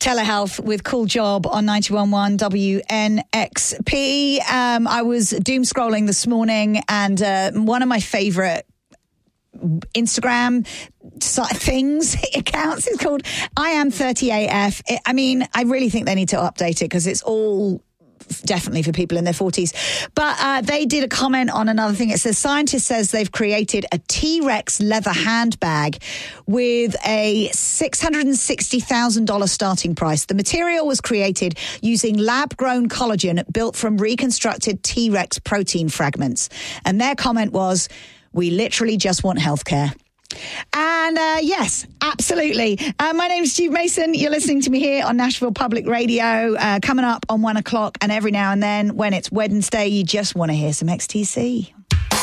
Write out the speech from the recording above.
Telehealth with Cool Job on 91.1 WNXP. I was doom scrolling this morning, and one of my favourite Instagram things accounts is called I Am 30AF. I really think they need to update it because it's all definitely for people in their 40s. But they did a comment on another thing. It says, scientists says they've created a T-Rex leather handbag with a $660,000 starting price. The material was created using lab-grown collagen built from reconstructed T-Rex protein fragments. And their comment was, we literally just want healthcare. And yes, absolutely. My name is Steve Mason. You're listening to me here on Nashville Public Radio, coming up on 1 o'clock. And every now and then, when it's Wednesday, you just want to hear some XTC.